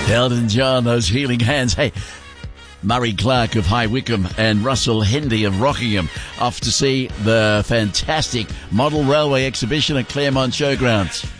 Elton John, those healing hands. Hey, Murray Clark of High Wycombe and Russell Hendy of Rockingham off to see the fantastic Model Railway exhibition at Claremont Showgrounds.